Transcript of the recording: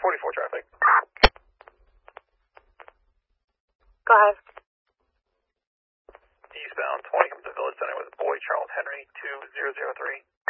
44 traffic. Go ahead. Eastbound 20 comes to Village Center with Boy Charles Henry 2003.